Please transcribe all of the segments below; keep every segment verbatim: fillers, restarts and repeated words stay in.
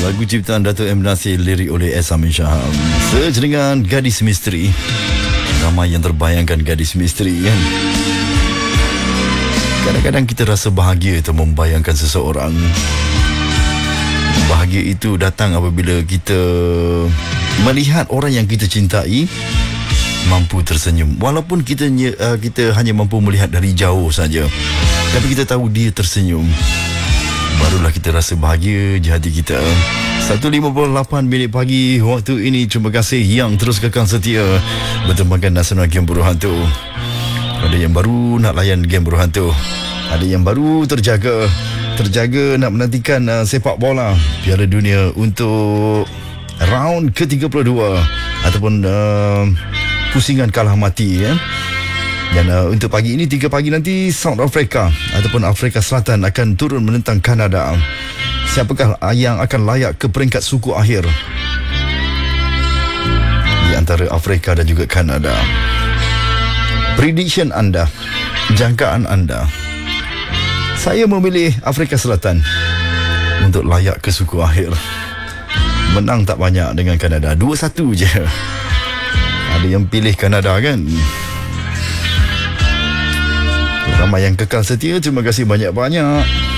Lagu ciptaan Dato' M. Nasir, lirik oleh S. Amin Shaham. Search dengan Gadis Misteri. Ramai yang terbayangkan gadis misteri kan. Kadang-kadang kita rasa bahagia itu membayangkan seseorang. Bahagia itu datang apabila kita melihat orang yang kita cintai mampu tersenyum. Walaupun kita uh, kita hanya mampu melihat dari jauh saja, tapi kita tahu dia tersenyum, barulah kita rasa bahagia di hati kita. Satu lima puluh lapan minit pagi waktu ini. Terima kasih yang terus kekal setia bertembangkan Nasional Game Buruh Hantu. Ada yang baru nak layan Game Buruh Hantu, ada yang baru terjaga terjaga nak menantikan uh, sepak bola Piala Dunia untuk round ke tiga puluh dua ataupun uh, pusingan kalah mati ya. Dan uh, untuk pagi ini, tiga pagi nanti, South Africa ataupun Afrika Selatan akan turun menentang Kanada. Siapakah yang akan layak ke peringkat suku akhir di antara Afrika dan juga Kanada? Prediction anda, jangkaan anda. Saya memilih Afrika Selatan untuk layak ke suku akhir. Menang tak banyak dengan Kanada, dua satu je. Ada yang pilih Kanada kan? Ramai yang kekal setia, terima kasih banyak-banyak.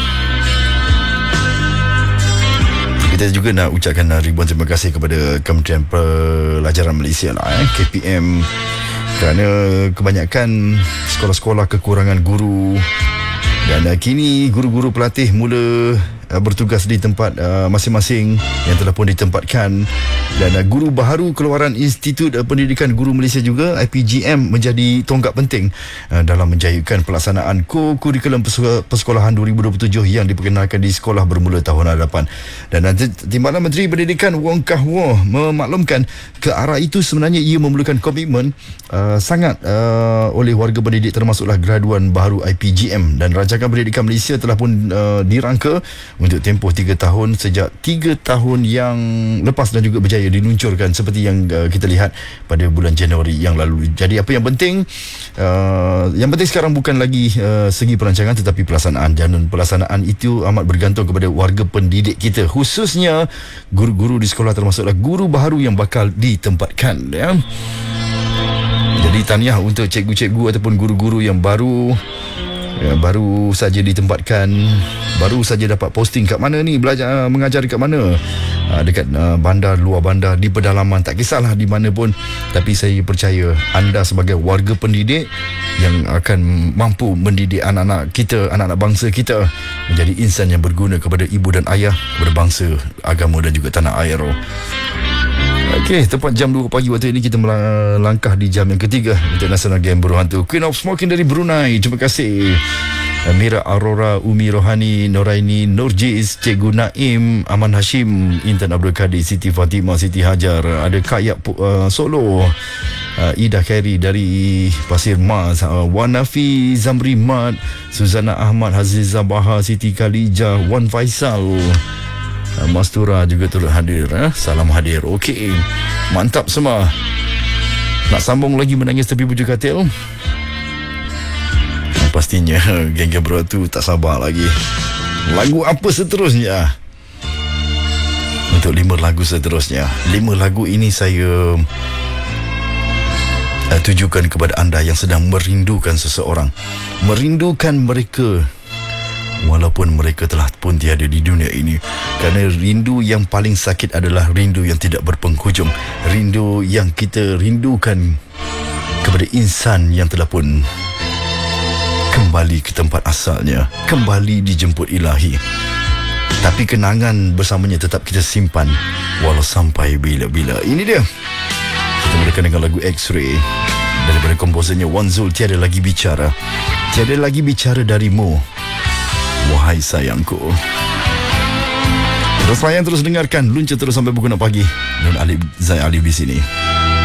Kita juga nak ucapkan ribuan terima kasih kepada Kementerian Pelajaran Malaysia lah, eh, K P M, kerana kebanyakan sekolah-sekolah kekurangan guru. Dan uh, kini guru-guru pelatih mula uh, bertugas di tempat uh, masing-masing yang telah pun ditempatkan. Dan uh, guru baharu keluaran Institut uh, Pendidikan Guru Malaysia juga, I P G M, menjadi tonggak penting uh, dalam menjayakan pelaksanaan kurikulum persekolahan dua ribu dua puluh tujuh yang diperkenalkan di sekolah bermula tahun hadapan. Dan uh, Timbalan Menteri Pendidikan Wong Kah Wah memaklumkan ke arah itu sebenarnya ia memerlukan komitmen uh, sangat uh, oleh warga pendidik, termasuklah graduan baharu I P G M. Dan Rancangan Pendidikan Malaysia telah pun uh, dirangka untuk tempoh tiga tahun sejak tiga tahun yang lepas dan juga berjaya diluncurkan seperti yang uh, kita lihat pada bulan Januari yang lalu. Jadi apa yang penting, uh, yang penting sekarang bukan lagi uh, segi perancangan tetapi pelaksanaan. Dan pelaksanaan itu amat bergantung kepada warga pendidik kita, khususnya guru-guru di sekolah, termasuklah guru baharu yang bakal ditempatkan ya. Jadi tahniah untuk cikgu-cikgu ataupun guru-guru yang baru ya, baru saja ditempatkan, baru saja dapat posting kat mana ni, belajar mengajar dekat mana, uh, dekat uh, bandar, luar bandar, di pedalaman, tak kisahlah di mana pun. Tapi saya percaya anda sebagai warga pendidik yang akan mampu mendidik anak-anak kita, anak-anak bangsa kita menjadi insan yang berguna kepada ibu dan ayah, kepada bangsa, agama dan juga tanah air. Okey, tepat jam dua pagi waktu ini kita melangkah di jam yang ketiga untuk Nasional Game Buruh Hantu. Queen of Smoking dari Brunei, terima kasih. Mira Aurora, Umi Rohani, Noraini, Nurjiz, Cikgu Naim, Aman Hashim, Intan Abdul Kadir, Siti Fatimah, Siti Hajar, ada Kak Yap uh, Solo, uh, Ida Khairi dari Pasir Mas, uh, Wanafi Zamri Mat, Suzana Ahmad, Haziza Baha, Siti Khalijah, Wan Faisal, Mastura juga turut hadir, eh? Salam hadir. Okey, mantap semua. Nak sambung lagi menangis tepi bujur katil? Pastinya geng-geng bro tu tak sabar lagi. Lagu apa seterusnya? Untuk lima lagu seterusnya, lima lagu ini saya uh, tujukan kepada anda yang sedang merindukan seseorang, merindukan mereka walaupun mereka telah pun tiada di dunia ini. Kerana rindu yang paling sakit adalah rindu yang tidak berpenghujung. Rindu yang kita rindukan kepada insan yang telah pun kembali ke tempat asalnya, kembali dijemput ilahi. Tapi kenangan bersamanya tetap kita simpan walau sampai bila-bila. Ini dia, kita mulakan dengan lagu X-Ray daripada komposernya Wan Zul, Tiada Lagi Bicara. Tiada lagi bicara darimu, wahai sayangku. Terus layan, terus dengarkan Lunca terus sampai pukul enam pagi. Dan Alif Zai Alif di sini.